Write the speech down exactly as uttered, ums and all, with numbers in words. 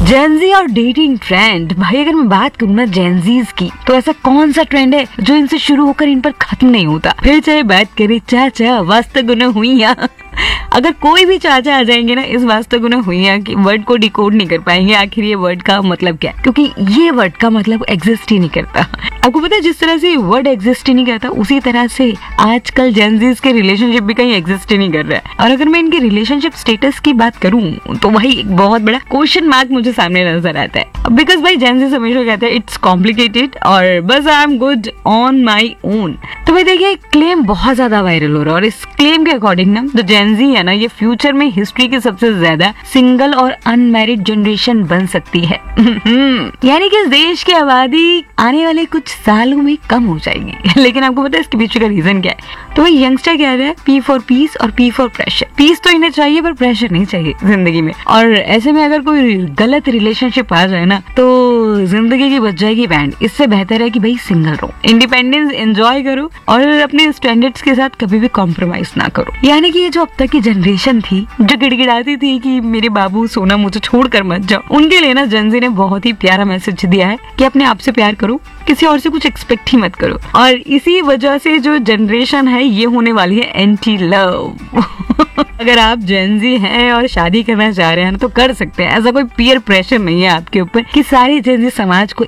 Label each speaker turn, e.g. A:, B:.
A: Gen Z और dating trend. भाई अगर मैं बात करूँ ना जेनजीज की, तो ऐसा कौन सा ट्रेंड है जो इनसे शुरू होकर इन पर खत्म नहीं होता। फिर चाहे बात करें चाचा वास्ता गुना हुईया, अगर कोई भी चाचा आ जाएंगे ना इस वास्ता गुना हुईया की वर्ड को डिकोड नहीं कर पाएंगे आखिर ये वर्ड का मतलब क्या है, क्योंकि ये वर्ड का मतलब एग्जिस्ट ही नहीं करता। आपको पता है जिस तरह से वर्ड एग्जिस्ट ही नहीं करता, उसी तरह से आजकल जेनजीज के रिलेशनशिप भी कहीं एग्जिस्ट ही नहीं कर रहा है। और अगर मैं इनके रिलेशनशिप स्टेटस की बात करूं तो भाई एक बहुत बड़ा क्वेश्चन मार्क मुझे सामने नजर आता है। बिकॉज भाई जेनजीज हमेशा कहते हैं इट्स कॉम्प्लिकेटेड और बस I am good on my own. तो भाई देखिए क्लेम बहुत ज्यादा वायरल हो रहा है और इस क्लेम के अकॉर्डिंग ना जो जेनजी है ना ये फ्यूचर में हिस्ट्री की सबसे ज्यादा सिंगल और अनमैरिड जनरेशन बन सकती है। यानी कि इस देश की आबादी आने वाले कुछ सालों में कम हो जाएगी। लेकिन आपको पता है इसके पीछे का रीजन क्या है? तो भाई यंगस्टर कह रहे हैं पी फॉर पीस और पी फॉर प्रेशर। पीस तो इन्हें चाहिए पर प्रेशर नहीं चाहिए जिंदगी में। और ऐसे में अगर कोई गलत रिलेशनशिप आ जाए ना तो जिंदगी की बच जाएगी बैंड। इससे बेहतर है कि भाई सिंगल रहो, इंडिपेंडेंस एंजॉय करो और अपने स्टैंडर्ड्स के साथ कभी भी कॉम्प्रोमाइज ना करो। यानी कि ये जो अब तक की जनरेशन थी जो गिड़गिड़ाती थी कि मेरे बाबू सोना मुझे छोड़कर मत जाओ, उनके लिए ना जेनजी ने बहुत ही प्यारा मैसेज दिया है कि अपने आप से प्यार करो, किसी और से कुछ एक्सपेक्ट ही मत करो। और इसी वजह से जो जनरेशन है ये होने वाली है एंटी लव। अगर आप जेनजी हैं और शादी करना चाह रहे हैं ना तो कर सकते हैं। ऐसा कोई पीयर प्रेशर नहीं है आपके ऊपर कि सारे जेनजी समाज को